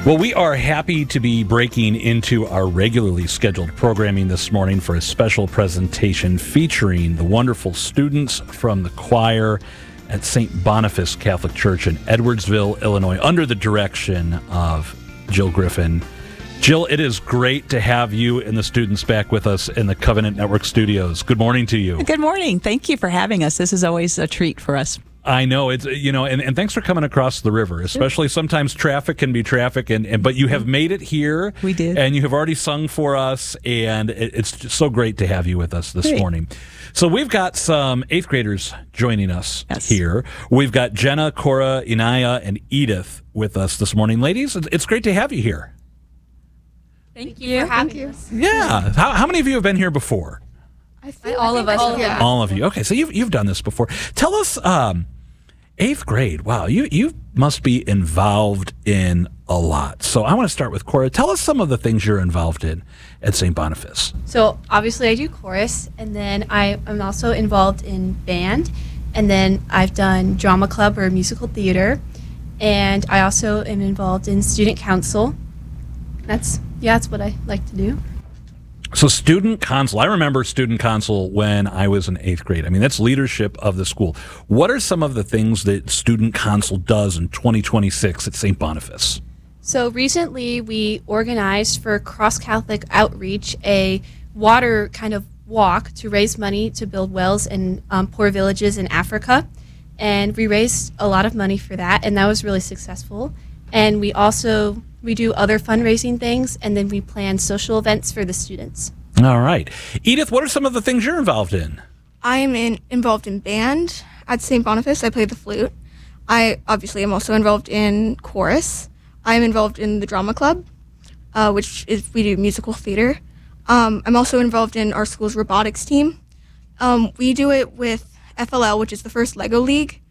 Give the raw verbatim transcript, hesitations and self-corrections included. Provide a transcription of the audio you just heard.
Well, we are happy to be breaking into our regularly scheduled programming this morning for a special presentation featuring the wonderful students from the choir at Saint Boniface Catholic Church in Edwardsville, Illinois, under the direction of Jill Griffin. Jill, it is great to have you and the students back with us in the Covenant Network studios. Good morning to you. Good morning. Thank you for having us. This is always a treat for us. I know it's you know, and, and thanks for coming across the river. Especially sometimes traffic can be traffic, and, and but you have made it here. We did, and you have already sung for us, and it, it's just so great to have you with us this great. morning. So we've got some eighth graders joining us yes. here. We've got Jenna, Cora, Inaya, and Edith with us this morning, ladies. It's great to have you here. Thank you for having us. Yeah. How, how many of you have been here before? I think all of us. All, yeah. All of you. Okay, so you've you've done this before. Tell us, um, eighth grade. Wow, you you must be involved in a lot. So I want to start with Cora. Tell us some of the things you're involved in at Saint Boniface. So obviously I do chorus, and then I am also involved in band, and then I've done drama club or musical theater, and I also am involved in student council. That's yeah, that's what I like to do. So student council, I remember student council when I was in eighth grade. I mean, that's leadership of the school. What are some of the things that student council does in twenty twenty-six at Saint Boniface? So recently we organized for Cross Catholic Outreach a water kind of walk to raise money to build wells in um, poor villages in Africa. And we raised a lot of money for that, and that was really successful. And we also we do other fundraising things, and then we plan social events for the students. All right. Edith, what are some of the things you're involved in? I am in, involved in band at Saint Boniface. I play the flute. I obviously am also involved in chorus. I am involved in the drama club, uh, which is we do musical theater. Um, I'm also involved in our school's robotics team. Um, we do it with F L L, which is the first Lego League.